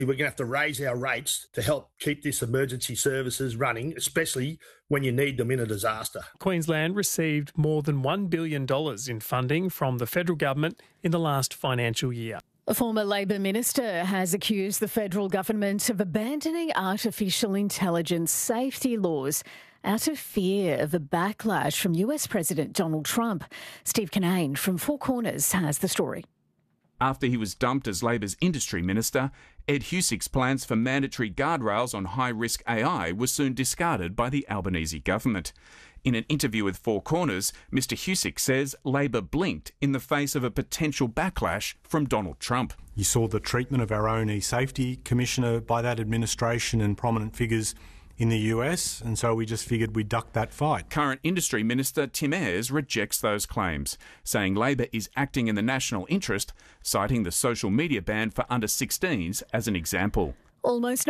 We're going to have to raise our rates to help keep this emergency services running, especially when you need them in a disaster. Queensland received more than $1 billion in funding from the federal government in the last financial year. A former Labor minister has accused the federal government of abandoning artificial intelligence safety laws out of fear of a backlash from US President Donald Trump. Steve Kinane from Four Corners has the story. After he was dumped as Labor's industry minister, Ed Husick's plans for mandatory guardrails on high-risk AI were soon discarded by the Albanese government. In an interview with Four Corners, Mr Husick says Labor blinked in the face of a potential backlash from Donald Trump. You saw the treatment of our own e-safety commissioner by that administration and prominent figures in the US, and so we just figured we'd duck that fight. Current Industry Minister Tim Ayres rejects those claims, saying Labor is acting in the national interest, citing the social media ban for under-16s as an example. Almost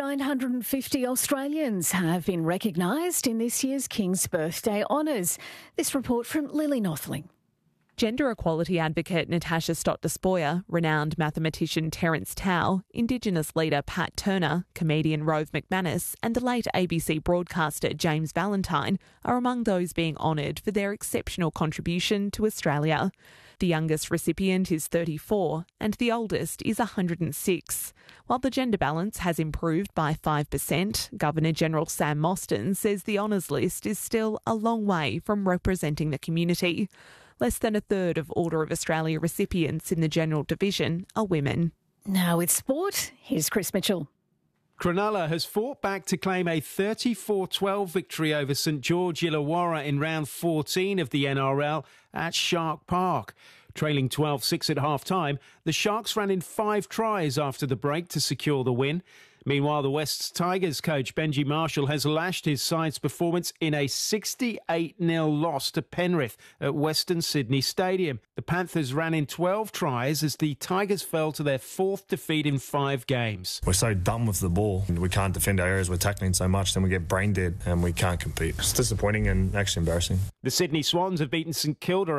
950 Australians have been recognised in this year's King's Birthday Honours. This report from Lily Nothling. Gender equality advocate Natasha Stott-Despoja, renowned mathematician Terence Tao, Indigenous leader Pat Turner, comedian Rove McManus and the late ABC broadcaster James Valentine are among those being honoured for their exceptional contribution to Australia. The youngest recipient is 34 and the oldest is 106. While the gender balance has improved by 5%, Governor-General Sam Mostyn says the honours list is still a long way from representing the community. Less than a third of Order of Australia recipients in the General Division are women. Now with sport, here's Chris Mitchell. Cronulla has fought back to claim a 34-12 victory over St George Illawarra in round 14 of the NRL at Shark Park. Trailing 12-6 at half-time, the Sharks ran in 5 tries after the break to secure the win. Meanwhile, the Wests Tigers coach Benji Marshall has lashed his side's performance in a 68-0 loss to Penrith at Western Sydney Stadium. The Panthers ran in 12 tries as the Tigers fell to their 4th defeat in 5 games. We're so done with the ball. We can't defend our areas. We're tackling so much, then we get brain dead and we can't compete. It's disappointing and actually embarrassing. The Sydney Swans have beaten St Kilda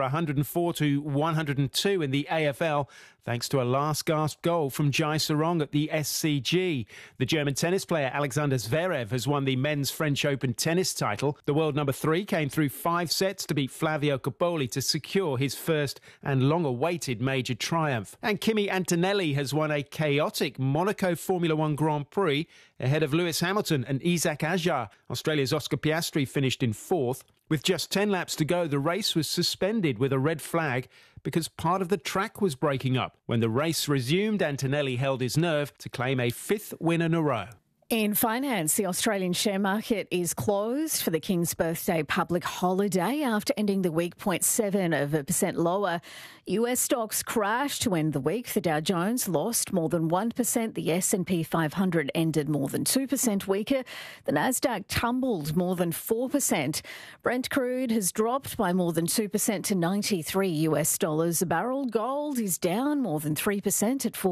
104-102 in the AFL, thanks to a last-gasp goal from Jai Sarong at the SCG. The German tennis player Alexander Zverev has won the men's French Open tennis title. The world number 3 came through 5 sets to beat Flavio Coppoli to secure his first and long-awaited major triumph. And Kimi Antonelli has won a chaotic Monaco Formula One Grand Prix ahead of Lewis Hamilton and Isaac Ajar. Australia's Oscar Piastri finished in 4th. With just 10 laps to go, the race was suspended with a red flag because part of the track was breaking up. When the race resumed, Antonelli held his nerve to claim a 5th win in a row. In finance, the Australian share market is closed for the King's Birthday public holiday after ending the week 0.7% lower. US stocks crashed to end the week. The Dow Jones lost more than 1%. The S&P 500 ended more than 2% weaker. The Nasdaq tumbled more than 4%. Brent crude has dropped by more than 2% to $93 a barrel. Gold is down more than 3% at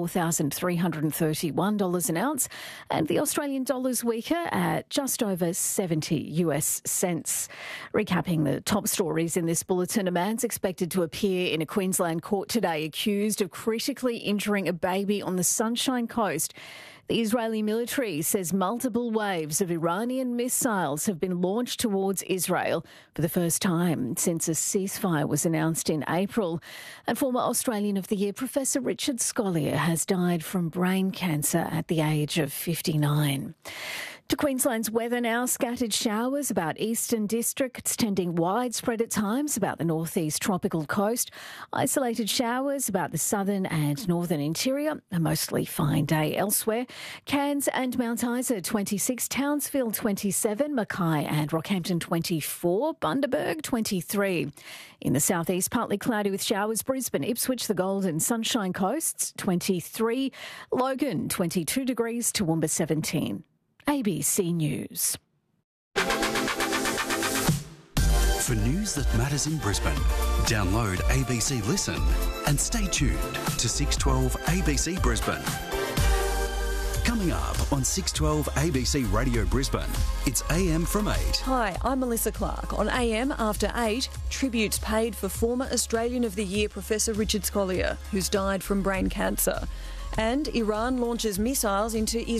$4,331 an ounce. And the Australian dollar's weaker at just over 70 US cents. Recapping the top stories in this bulletin, a man's expected to appear in a Queensland court today accused of critically injuring a baby on the Sunshine Coast. The Israeli military says multiple waves of Iranian missiles have been launched towards Israel for the first time since a ceasefire was announced in April. And former Australian of the Year Professor Richard Scolyer has died from brain cancer at the age of 59. To Queensland's weather now, scattered showers about eastern districts, tending widespread at times about the northeast tropical coast. Isolated showers about the southern and northern interior. A mostly fine day elsewhere. Cairns and Mount Isa 26, Townsville 27, Mackay and Rockhampton 24, Bundaberg 23. In the southeast, partly cloudy with showers, Brisbane, Ipswich, the Gold and Sunshine Coasts 23, Logan 22 degrees, Toowoomba 17. ABC News. For news that matters in Brisbane, download ABC Listen and stay tuned to 612 ABC Brisbane. Coming up on 612 ABC Radio Brisbane, it's AM from 8. Hi, I'm Melissa Clark. On AM After 8, tributes paid for former Australian of the Year Professor Richard Scolyer, who's died from brain cancer. And Iran launches missiles into